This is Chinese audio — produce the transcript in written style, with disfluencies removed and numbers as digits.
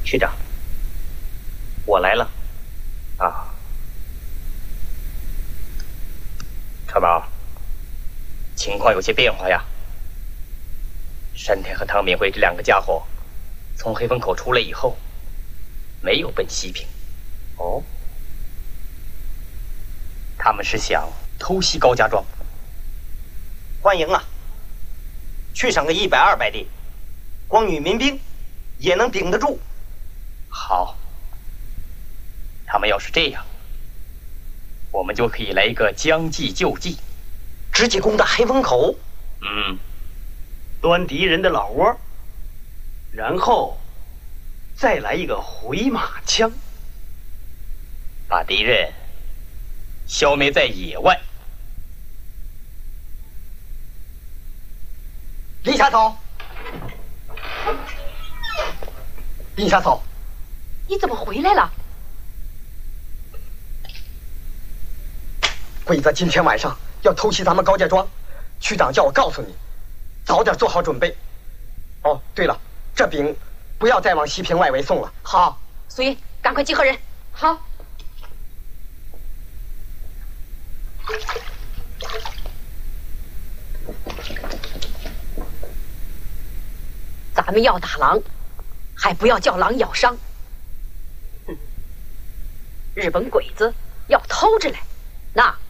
区长，我来了。啊，川宝，情况有些变化呀。山田和唐敏慧这两个家伙从黑风口出来以后，没有奔西平。哦，他们是想偷袭高家庄。 欢迎啊！去上个100、200的，光女民兵也能顶得住。 好，他们要是这样，我们就可以来一个将计就计， 直接攻打黑风口。 端敌人的老窝，然后再来一个回马枪， 把敌人消灭在野外。 离下走！离下走！ 你怎么回来了？ 鬼子今天晚上要偷袭咱们高家庄，区长叫我告诉你，早点做好准备。哦，对了，这饼不要再往西平外围送了。好， 所以赶快集合人。好。咱们要打狼，还不要叫狼咬伤。日本鬼子要偷着来，那